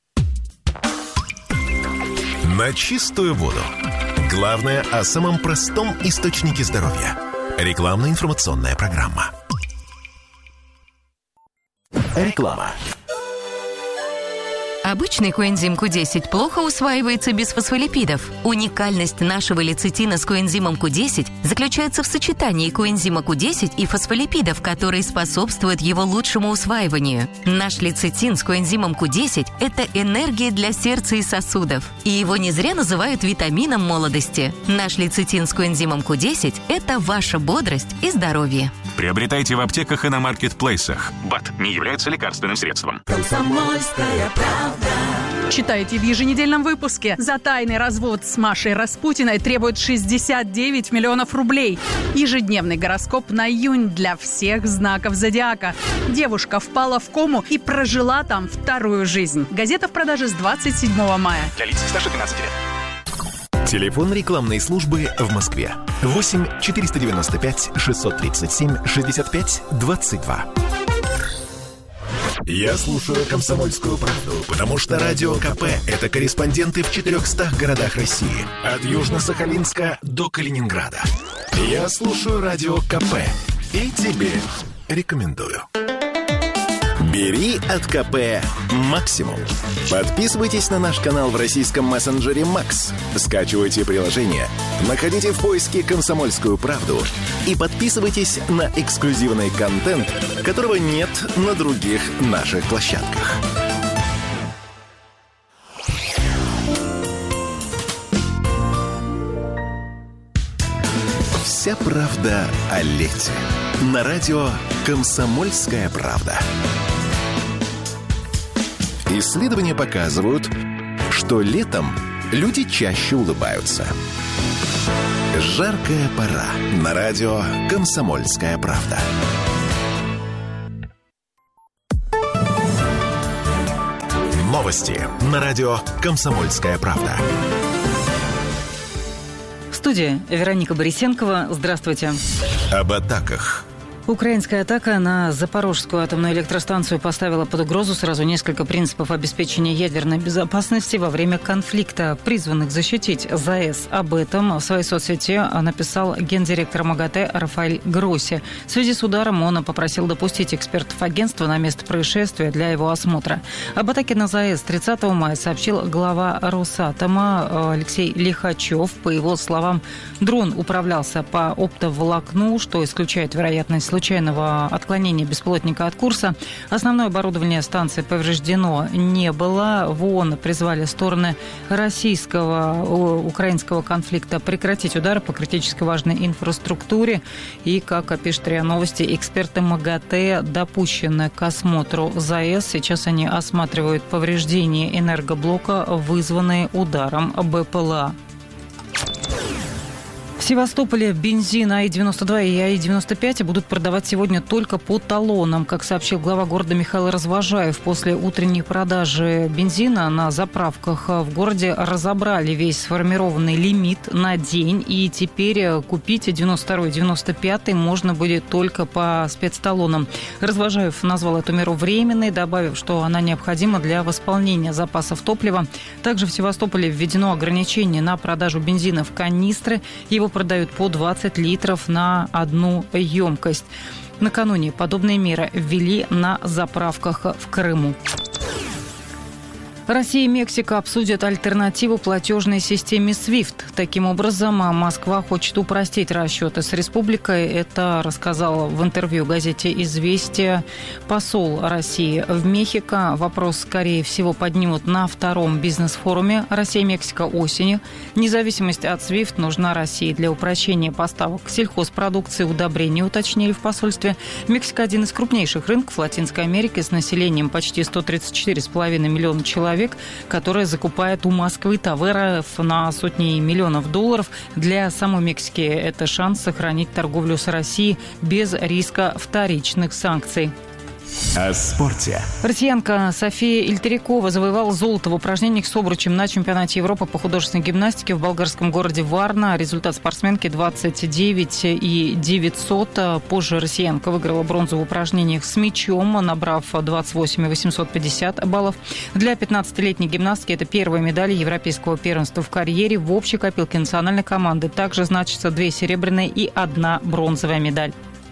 На чистую воду. Главное о самом простом источнике здоровья. Рекламно-информационная программа. Реклама. Обычный коэнзим ку десять плохо усваивается без фосфолипидов. Уникальность нашего лецитина с коэнзимом ку десять заключается в сочетании коэнзима ку десять и фосфолипидов, которые способствуют его лучшему усваиванию. Наш лецитин с коэнзимом ку десять – это энергия для сердца и сосудов. И его не зря называют витамином молодости. Наш лецитин с коэнзимом ку десять – это ваша бодрость и здоровье. Приобретайте в аптеках и на маркетплейсах. БАД не является лекарственным средством. Комсомольская правда. Читайте в еженедельном выпуске. За тайный развод с Машей Распутиной требует шестьдесят девять миллионов рублей. Ежедневный гороскоп на июнь для всех знаков зодиака. Девушка впала в кому и прожила там вторую жизнь. Газета в продаже с двадцать седьмого мая. Для лиц старше двенадцати лет. Телефон рекламной службы в Москве. восемь четыреста девяносто пять шестьсот тридцать семь шестьдесят пять двадцать два. Я слушаю «Комсомольскую правду», потому что Радио КП – это корреспонденты в четырехстах городах России. От Южно-Сахалинска до Калининграда. Я слушаю Радио КП и тебе рекомендую. Бери от КП максимум. Подписывайтесь на наш канал в российском мессенджере Макс. Скачивайте приложение, находите в поиске «Комсомольскую правду» и подписывайтесь на эксклюзивный контент, которого нет на других наших площадках. Вся правда о лете. На радио «Комсомольская правда». Исследования показывают, что летом люди чаще улыбаются. Жаркая пора. На радио «Комсомольская правда». Новости на радио «Комсомольская правда». В студии Вероника Борисенкова. Здравствуйте. Об атаках. Украинская атака на Запорожскую атомную электростанцию поставила под угрозу сразу несколько принципов обеспечения ядерной безопасности во время конфликта, призванных защитить ЗАЭС. Об этом в своей соцсети написал гендиректор МАГАТЭ Рафаэль Гросси. В связи с ударом он попросил допустить экспертов агентства на место происшествия для его осмотра. Об атаке на ЗАЭС тридцатого мая сообщил глава Росатома Алексей Лихачев. По его словам, дрон управлялся по оптоволокну, что исключает вероятность случайного отклонения беспилотника от курса. Основное оборудование станции повреждено не было. В ООН призвали стороны российского украинского конфликта прекратить удары по критически важной инфраструктуре. И, как пишет РИА Новости, эксперты МАГАТЭ допущены к осмотру ЗАЭС. Сейчас они осматривают повреждения энергоблока, вызванные ударом БПЛА. В Севастополе бензин АИ девяносто два и АИ девяносто пять будут продавать сегодня только по талонам. Как сообщил глава города Михаил Развожаев, после утренней продажи бензина на заправках в городе разобрали весь сформированный лимит на день. И теперь купить девяносто второй и девяносто пятый можно будет только по спецталонам. Развожаев назвал эту меру временной, добавив, что она необходима для восполнения запасов топлива. Также в Севастополе введено ограничение на продажу бензина в канистры. Его продают по двадцать литров на одну емкость. Накануне подобные меры ввели на заправках в Крыму. Россия и Мексика обсудят альтернативу платежной системе свифт. Таким образом, Москва хочет упростить расчеты с республикой. Это рассказал в интервью газете «Известия» посол России в Мехико. Вопрос, скорее всего, поднимут на втором бизнес-форуме «Россия-Мексика» осенью. Независимость от свифт нужна России для упрощения поставок сельхозпродукции, удобрений, уточнили в посольстве. Мексика – один из крупнейших рынков Латинской Америки с населением почти сто тридцать четыре с половиной миллиона человек, которая закупает у Москвы товаров на сотни миллионов долларов. Для самой Мексики это шанс сохранить торговлю с Россией без риска вторичных санкций. О спорте. Россиянка София Ильтерикова завоевала золото в упражнениях с обручем на чемпионате Европы по художественной гимнастике в болгарском городе Варна. Результат спортсменки двадцать девять и девятьсот. Позже россиянка выиграла бронзу в упражнениях с мячом, набрав двадцать восемь и восемьсот пятьдесят баллов. Для пятнадцатилетней гимнастки это первая медаль европейского первенства в карьере. В общей копилке национальной команды также значится две серебряные и одна бронзовая медаль.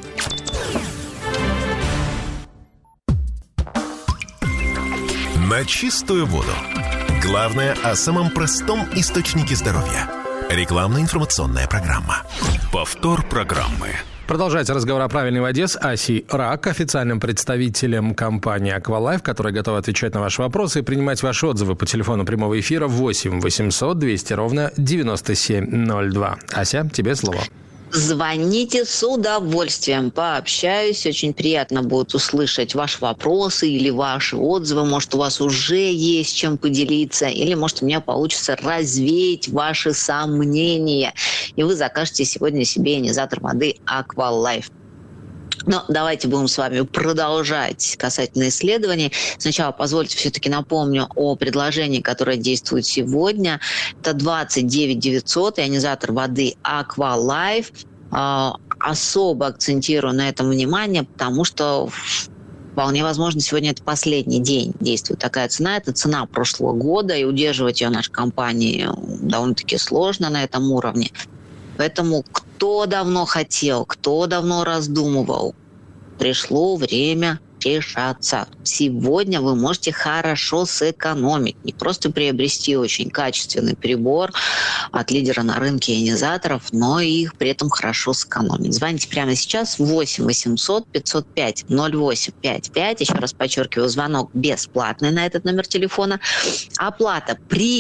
На чистую воду. Главное о самом простом источнике здоровья. Рекламно-информационная программа. Повтор программы. Продолжайте разговор о правильной воде с Асей Рак, официальным представителем компании «Аквалайф», которая готова отвечать на ваши вопросы и принимать ваши отзывы по телефону прямого эфира восемь восемьсот двести ровно девяносто семь ноль два. Ася, тебе слово. Звоните с удовольствием, пообщаюсь. Очень приятно будет услышать ваши вопросы или ваши отзывы. Может, у вас уже есть чем поделиться, или, может, у меня получится развеять ваши сомнения, и вы закажете сегодня себе ионизатор воды «Аквалайф». Но давайте будем с вами продолжать касательно исследований. Сначала позвольте все-таки напомню о предложении, которое действует сегодня. Это двадцать девять девятьсот, ионизатор воды «Аквалайф». Особо акцентирую на этом внимание, потому что вполне возможно, сегодня это последний день действует такая цена. Это цена прошлого года, и удерживать ее нашей компании довольно-таки сложно на этом уровне. Поэтому кто давно хотел, кто давно раздумывал, пришло время решаться. Сегодня вы можете хорошо сэкономить. Не просто приобрести очень качественный прибор от лидера на рынке ионизаторов, но и их при этом хорошо сэкономить. Звоните прямо сейчас восемь восемьсот пятьсот пять ноль восемь пять пять. Еще раз подчеркиваю, звонок бесплатный на этот номер телефона. Оплата при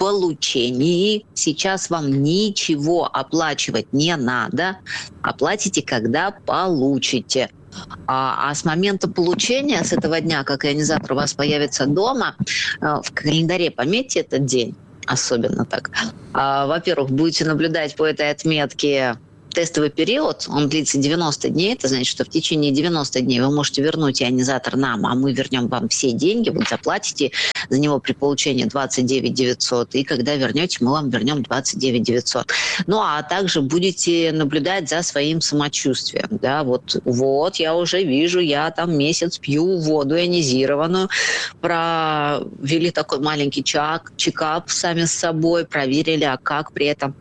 получении. Сейчас вам ничего оплачивать не надо. Оплатите, когда получите. А, а с момента получения, с этого дня, как ионизатор у вас появится дома, в календаре пометьте этот день, особенно так. А, во-первых, будете наблюдать по этой отметке тестовый период, он длится девяносто дней, это значит, что в течение девяноста дней вы можете вернуть ионизатор нам, а мы вернем вам все деньги, вы заплатите за него при получении двадцать девять девятьсот, и когда вернете, мы вам вернем двадцать девять девятьсот. Ну, а также будете наблюдать за своим самочувствием, да, вот, вот, я уже вижу, я там месяц пью воду ионизированную, провели такой маленький чак, чекап сами с собой, проверили, а как при этом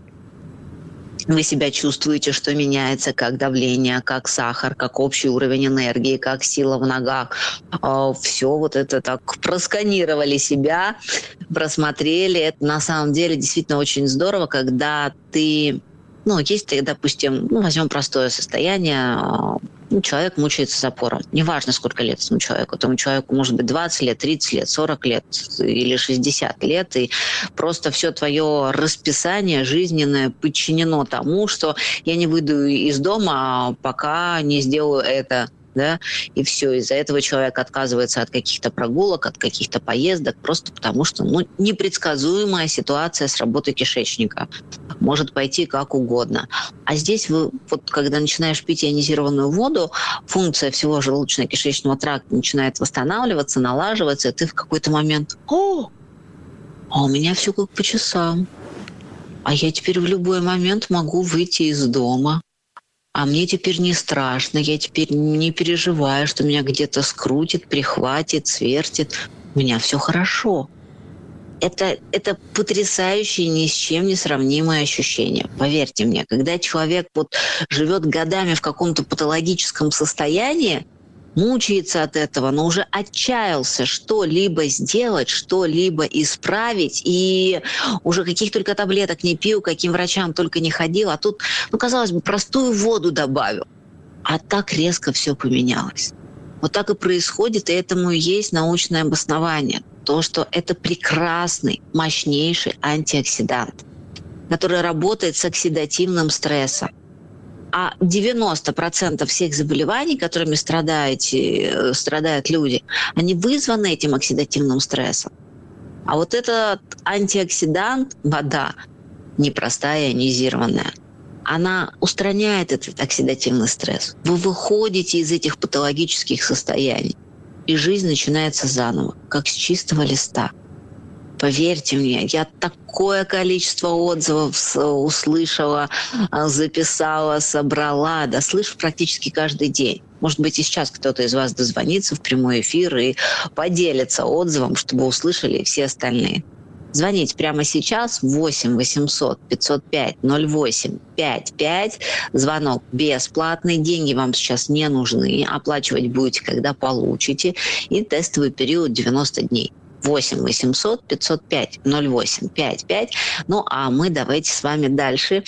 вы себя чувствуете, что меняется, как давление, как сахар, как общий уровень энергии, как сила в ногах. Все вот это так просканировали себя, просмотрели. Это на самом деле действительно очень здорово, когда ты... Ну, есть, допустим, ну, возьмем простое состояние, ну, человек мучается запором. Неважно, сколько лет этому человеку. Этому человеку может быть двадцать лет, тридцать лет, сорок лет или шестьдесят лет. И просто все твое расписание жизненное подчинено тому, что я не выйду из дома, пока не сделаю это. Да? И все, из-за этого человек отказывается от каких-то прогулок, от каких-то поездок, просто потому что ну, непредсказуемая ситуация с работой кишечника. Может пойти как угодно. А здесь, вы, вот, когда начинаешь пить ионизированную воду, функция всего желудочно-кишечного тракта начинает восстанавливаться, налаживаться, и ты в какой-то момент «О, а у меня все как по часам. А я теперь в любой момент могу выйти из дома. А мне теперь не страшно, я теперь не переживаю, что меня где-то скрутит, прихватит, свертит. У меня все хорошо». Это, это потрясающее, ни с чем не сравнимое ощущение. Поверьте мне, когда человек вот живет годами в каком-то патологическом состоянии, мучается от этого, но уже отчаялся что-либо сделать, что-либо исправить, и уже каких только таблеток не пил, каким врачам только не ходил, а тут, ну, казалось бы, простую воду добавил. А так резко все поменялось. Вот так и происходит, и этому и есть научное обоснование. То, что это прекрасный, мощнейший антиоксидант, который работает с оксидативным стрессом. А девяносто процентов всех заболеваний, которыми страдаете, страдают люди, они вызваны этим оксидативным стрессом. А вот этот антиоксидант, вода, непростая, ионизированная, она устраняет этот оксидативный стресс. Вы выходите из этих патологических состояний, и жизнь начинается заново, как с чистого листа. Поверьте мне, я такое количество отзывов услышала, записала, собрала, да слышу практически каждый день. Может быть, и сейчас кто-то из вас дозвонится в прямой эфир и поделится отзывом, чтобы услышали все остальные. Звоните прямо сейчас восемь восемьсот пятьсот пять ноль восемь пять пять. Звонок бесплатный, деньги вам сейчас не нужны. Оплачивать будете, когда получите. И тестовый период девяносто дней. восемь восемьсот пятьсот пять ноль восемь пять пять. Ну, а мы давайте с вами дальше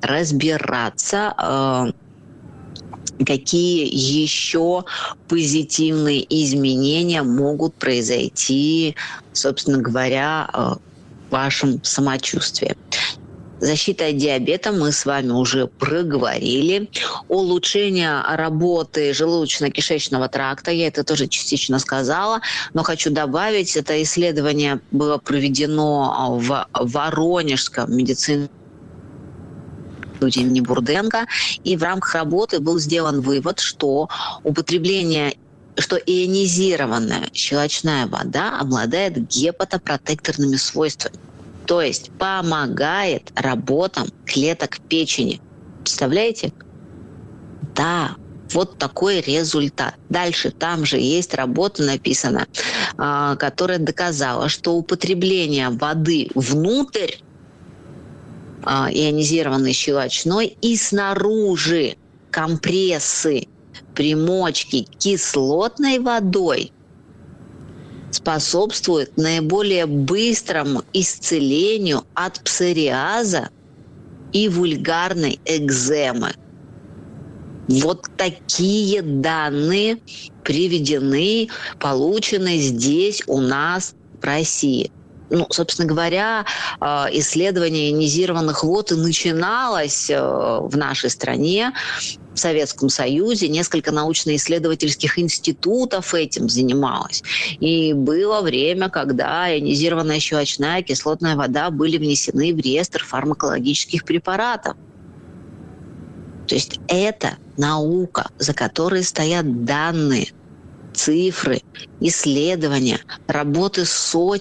разбираться, э, какие еще позитивные изменения могут произойти, собственно говоря, э, в вашем самочувствии. Защита от диабета мы с вами уже проговорили. Улучшение работы желудочно-кишечного тракта, я это тоже частично сказала, но хочу добавить, это исследование было проведено в Воронежском медицинском институте имени Бурденко, и в рамках работы был сделан вывод, что употребление что ионизированная щелочная вода обладает гепатопротекторными свойствами. То есть помогает работам клеток печени. Представляете? Да, вот такой результат. Дальше там же есть работа написана, которая доказала, что употребление воды внутрь ионизированной щелочной и снаружи компрессы примочки кислотной водой способствует наиболее быстрому исцелению от псориаза и вульгарной экземы. Вот такие данные приведены, получены здесь у нас в России. ну, собственно говоря, исследование ионизированных вод и начиналось в нашей стране, в Советском Союзе. Несколько научно-исследовательских институтов этим занималось. И было время, когда ионизированная щелочная кислотная вода были внесены в реестр фармакологических препаратов. То есть это наука, за которой стоят данные, цифры, исследования, работы сотен